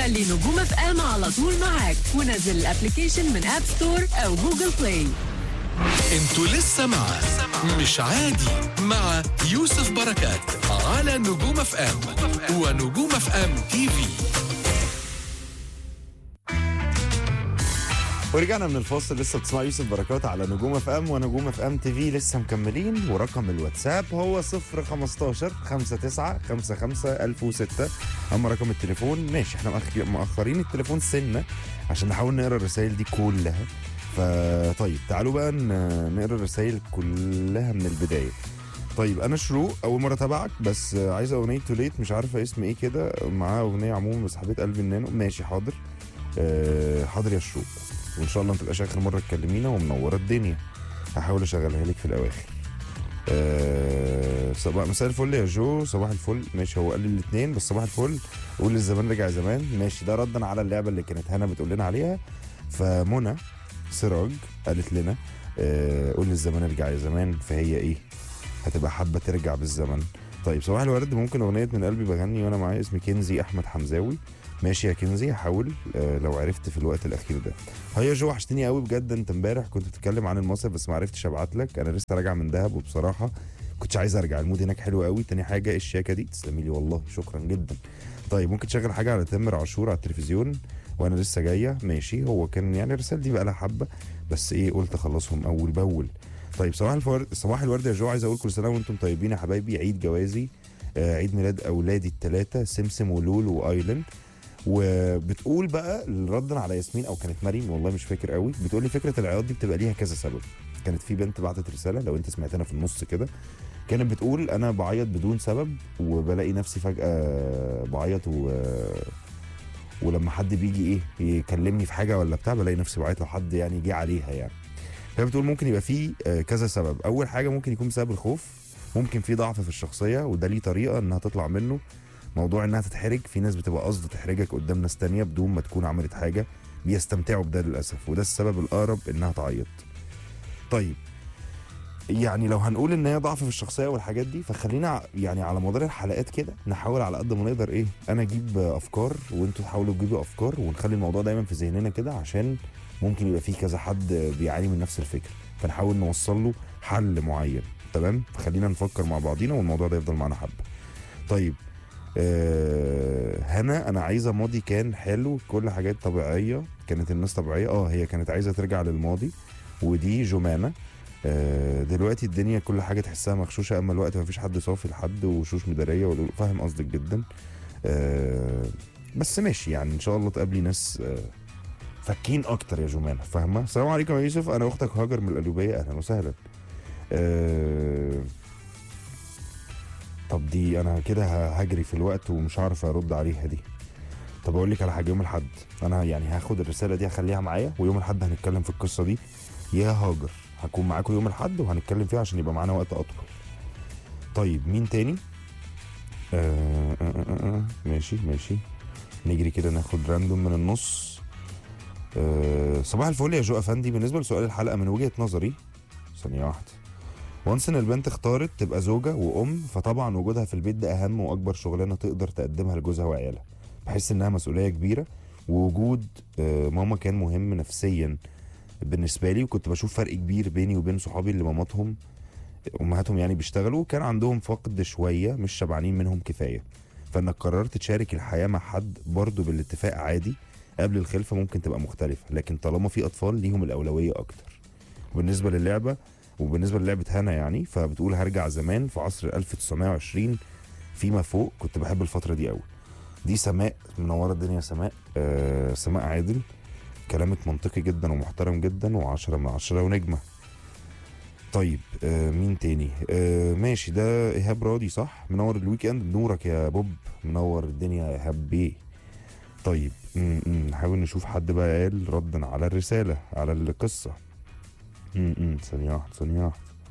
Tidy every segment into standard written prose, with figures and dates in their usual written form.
خلي نجوم اف ام على طول معاك، ونزل الابليكيشن من اب ستور او جوجل بلاي. انتوا لسه مع مش عادي مع يوسف بركات على نجوم اف ام ونجوم اف ام تي في. ورجعنا من الفاصل، لسه بتسمع يوسف بركات على نجوم اف ام ونجوم اف ام تي في، لسه مكملين. ورقم الواتساب هو 015 59 55 1006. اما رقم التليفون ماشي، احنا مأخرين التليفون سنة عشان نحاول نقرا الرسائل دي كلها. فطيب تعالوا بقى نقرا الرسائل كلها من البداية. طيب انا شروق، اول مره تابعك، بس عايزه اغنيه توليت، مش عارفه اسم ايه كده، معاه اغنيه عموما بس حبيت قلبي النانو. ماشي حاضر. حاضر يا شروق، وان شاء الله ما تبقاش اخر مره تكلمينا ومنوره الدنيا. هحاول اشغلها لك في الاواخر. صباح مساء الفل يا جو، صباح الفل. ماشي، هو قال لي الاثنين بس صباح الفل. قول للزمان رجع زمان. ماشي، ده ردا على اللعبه اللي كانت هنا بتقول لنا عليها. فمنى سراج قالت لنا قول للزمان رجع يا زمان، فهي ايه؟ هتبقى حابه ترجع بالزمن. طيب صباح الورد، ممكن اغنيه من قلبي بغني وانا معايا اسمي كنزي احمد حمزاوي. ماشي يا كنزي، هحاول لو عرفت في الوقت الاخير ده. هيا جو، وحشتني قوي بجد. انت امبارح كنت بتتكلم عن المصيف بس ما عرفتش ابعت لك، انا لسه راجع من دهب وبصراحه كنتش عايز ارجع، المود هناك حلو قوي. تاني حاجه الشياكه دي، تسلمي لي والله، شكرا جدا. طيب ممكن تشغل حاجه على تامر عاشور على التلفزيون وانا لسه جايه. ماشي، هو كان يعني الرساله دي بقى لها حبه بس ايه، قلت اخلصهم اول باول. طيب صباح الورد يا جو، عايز اقول كل سنه وانتم طيبين يا حبايبي، عيد جوازي، عيد ميلاد اولادي الثلاثه سمسم ولول وايلن. وبتقول بقى ردا على ياسمين او كانت مريم، والله مش فاكر قوي، بتقول لي فكره العياط دي بتبقى ليها كذا سبب. كانت في بنت بعتت رساله، لو انت سمعتنا في النص كده، كانت بتقول انا بعيط بدون سبب وبلاقي نفسي فجاه بعيط ولما حد بيجي ايه يكلمني في حاجه ولا بتاع بلاقي نفسي بعيط لو حد يعني جه عليها يعني. فهي بتقول ممكن يبقى فيه كذا سبب. اول حاجه ممكن يكون بسبب الخوف، ممكن في ضعف في الشخصيه وده ليه طريقه انها تطلع منه. موضوع انها تتحرج، في ناس بتبقى قصد تحرجك قدام ناس تانية بدون ما تكون عملت حاجه، بيستمتعوا بده للاسف، وده السبب الاقرب انها تعيط. طيب يعني لو هنقول ان هي ضعف في الشخصيه والحاجات دي، فخلينا يعني على مدار الحلقات كده نحاول على قد ما نقدر ايه، انا اجيب افكار وانتوا تحاولوا تجيبوا افكار، ونخلي الموضوع دايما في ذهننا كده، عشان ممكن يبقى فيه كذا حد بيعاني من نفس الفكره، فنحاول نوصل له حل معين. تمام، فخلينا نفكر مع بعضينا والموضوع ده يفضل معانا حبه. طيب هنا انا عايزه ماضي كان حلو، كل حاجات طبيعيه، كانت الناس طبيعيه. هي كانت عايزه ترجع للماضي، ودي جمانه. دلوقتي الدنيا كل حاجه تحسها مغشوشه، اما الوقت ما فيش حد صافي لحد وشوش مداريه. فاهم قصدك جدا. بس ماشي يعني، ان شاء الله تقابلي ناس فكين اكتر يا جمانه، فاهمه. السلام عليكم يا يوسف، انا اختك هاجر من القليوبيه، اهلا وسهلا. طب دي انا كده هجري في الوقت ومش عارف ارد عليها دي. طب اقول لك على حاجه، يوم الاحد انا يعني هاخد الرساله دي هخليها معايا، ويوم الاحد هنتكلم في القصه دي يا هاجر، هكون معاكم يوم الاحد وهنتكلم فيها عشان يبقى معانا وقت اطول. طيب مين تاني؟ ماشي نجري كده ناخد راندوم من النص. صباح الفل يا جو افندي، بالنسبه لسؤال الحلقه من وجهه نظري، ثانيه واحده، وانس ان البنت اختارت تبقى زوجه وام، فطبعا وجودها في البيت ده اهم واكبر شغلانه تقدر تقدمها لجوزها وعيالها. بحس انها مسؤوليه كبيره، ووجود ماما كان مهم نفسيا بالنسبه لي، وكنت بشوف فرق كبير بيني وبين صحابي اللي امهاتهم يعني بيشتغلوا كان عندهم فقد شويه، مش شبعانين منهم كفايه. فانك قررت تشارك الحياه مع حد برضه بالاتفاق عادي، قبل الخلفه ممكن تبقى مختلفه، لكن طالما في اطفال ليهم الاولويه اكتر. وبالنسبه للعبه هنا يعني، فبتقول هرجع زمان في عصر 1920 فيما فوق، كنت بحب الفتره دي قوي. دي سماء، منوره الدنيا سماء. سماء عادل، كلامك منطقي جدا ومحترم جدا، و10 من 10 ونجمه. طيب مين تاني؟ ماشي، ده ايهاب راضي صح، منور الويك اند بنورك يا بوب، منور الدنيا يا ايهاب بيه. طيب نحاول نشوف حد بقى قال ردا على الرساله على القصه. ثانيه واحده.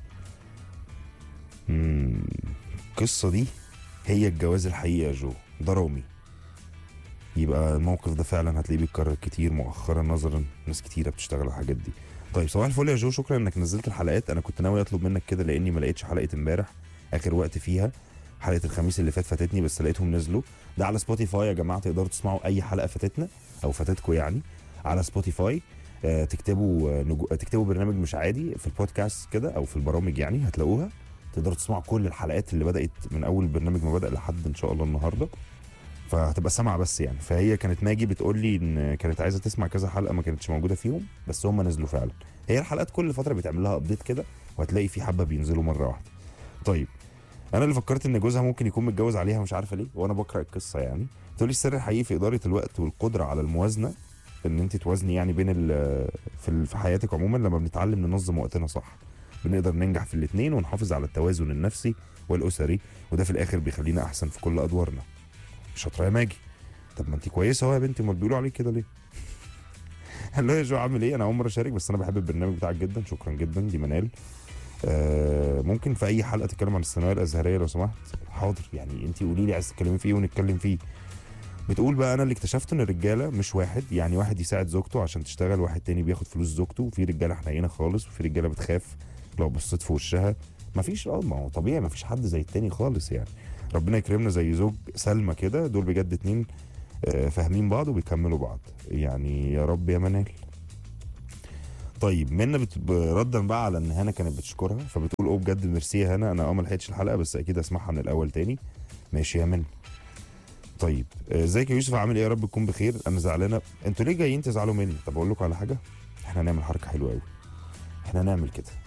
القصه دي هي الجواز الحقيقي يا جو، ده رامي. يبقى الموقف ده فعلا هتلاقيه بيتكرر كتير مؤخرا، نظرا ناس كتيره بتشتغل على الحاجات دي. طيب صباح الفل يا جو، شكرا انك نزلت الحلقات، انا كنت ناوي اطلب منك كده لاني ما لقيتش حلقه امبارح اخر وقت فيها، حلقه الخميس اللي فاتتني بس لقيتهم نزلوا. ده على سبوتيفاي يا جماعه، تقدروا تسمعوا اي حلقه فاتتنا او فاتتكم يعني على سبوتيفاي. تكتبوا برنامج مش عادي في البودكاست كده او في البرامج يعني هتلاقوها. تقدروا تسمعوا كل الحلقات اللي بدات من اول البرنامج ما بدا لحد ان شاء الله النهارده، فهتبقى سامعه بس يعني. فهي كانت ماجي بتقول لي ان كانت عايزه تسمع كذا حلقه ما كانتش موجوده فيهم، بس هم نزلوا فعلا. هي الحلقات كل فتره بيتعمل لها ابديت كده، وهتلاقي في حبه بينزلوا مره واحده. طيب انا اللي فكرت ان جوزها ممكن يكون متجوز عليها مش عارفه ليه، وانا بقرا القصه يعني. تقول لي السر الحقيقي في اداره الوقت والقدره على الموازنه، ان انت توازني يعني بين في حياتك عموما. لما بنتعلم ننظم وقتنا صح بنقدر ننجح في الاثنين ونحافظ على التوازن النفسي والاسري، وده في الاخر بيخلينا احسن في كل ادوارنا. شاطره يا ماجي. طب ما انت كويسه اهو يا بنتي، امال بيقولوا عليك كده ليه؟ قال له يا جو عامل ايه؟ انا اول مره اشارك بس انا بحب البرنامج بتاعك جدا. شكرا جدا. دي منال. ممكن في اي حلقه تتكلم عن الثانويه الازهريه لو سمحت؟ حاضر يعني، انت قولي لي عايز تتكلمي فيه ونتكلم فيه. بتقول بقى انا اللي اكتشفت ان الرجاله مش واحد، يعني واحد يساعد زوجته عشان تشتغل، واحد تاني بياخد فلوس زوجته، وفي رجاله حنينه خالص وفي رجاله بتخاف لو بصيت في وشها. مفيش ما هو طبيعي مفيش حد زي التاني خالص يعني. ربنا يكرمنا زي زوج سلمى كده، دول بجد اتنين فاهمين بعض وبيكملوا بعض يعني، يا رب يا منال. طيب منى ردا بقى على ان هنا كانت بتشكرها، فبتقول بجد ميرسي يا هنا، انا ما لحقتش الحلقه بس اكيد اسمعها من الاول تاني. ماشي يا منى. طيب ازيك يا يوسف عامل ايه؟ يا رب تكون بخير. انا زعلانه. انتوا ليه جايين تزعلوا مني؟ طب اقول لكم على حاجه، احنا هنعمل حركه حلوه قوي. احنا هنعمل كده،